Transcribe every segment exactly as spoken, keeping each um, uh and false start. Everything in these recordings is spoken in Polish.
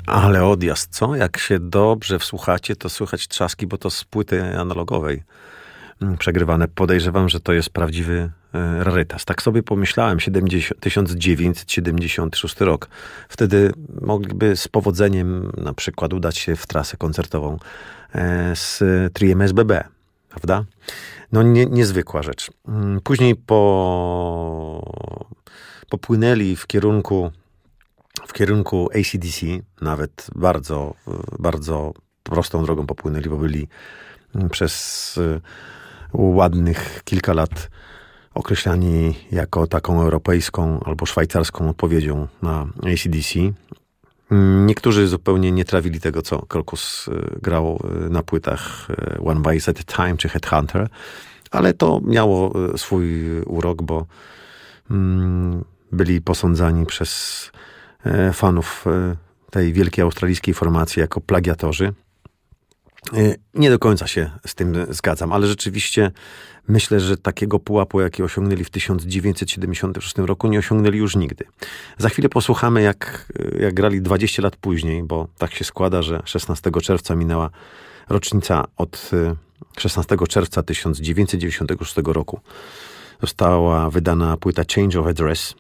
Ale odjazd, co? Jak się dobrze wsłuchacie, to słychać trzaski, bo to z płyty analogowej przegrywane. Podejrzewam, że to jest prawdziwy e, rarytas. Tak sobie pomyślałem, tysiąc dziewięćset siedemdziesiąty szósty rok. Wtedy mogliby z powodzeniem na przykład udać się w trasę koncertową e, z triem S B B, prawda? No nie, niezwykła rzecz. Później po, popłynęli w kierunku w kierunku A C D C, nawet bardzo, bardzo prostą drogą popłynęli, bo byli przez ładnych kilka lat określani jako taką europejską albo szwajcarską odpowiedzią na A C D C. Niektórzy zupełnie nie trawili tego, co Krokus grał na płytach One Vice at a Time czy Headhunter, ale to miało swój urok, bo byli posądzani przez fanów tej wielkiej australijskiej formacji jako plagiatorzy. Nie do końca się z tym zgadzam, ale rzeczywiście myślę, że takiego pułapu, jaki osiągnęli w tysiąc dziewięćset siedemdziesiątym szóstym roku, nie osiągnęli już nigdy. Za chwilę posłuchamy, jak, jak grali dwadzieścia lat później, bo tak się składa, że szesnastego czerwca minęła rocznica od szesnastego czerwca tysiąc dziewięćset dziewięćdziesiątego szóstego roku. Została wydana płyta Change of Address.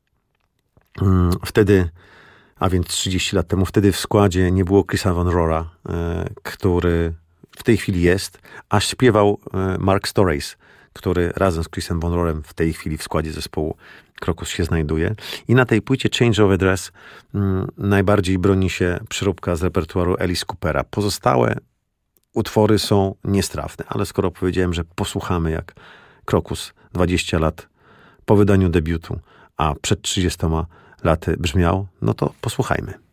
Wtedy, a więc trzydzieści lat temu, wtedy w składzie nie było Chrisa Van Rora, który w tej chwili jest, a śpiewał Mark Storace, który razem z Chrisem Van Rorem w tej chwili w składzie zespołu Krokus się znajduje. I na tej płycie Change of Address m, najbardziej broni się przyróbka z repertuaru Alice Coopera. Pozostałe utwory są niestrawne, ale skoro powiedziałem, że posłuchamy, jak Krokus dwadzieścia lat po wydaniu debiutu, a przed trzydziestoma laty brzmiał, no to posłuchajmy.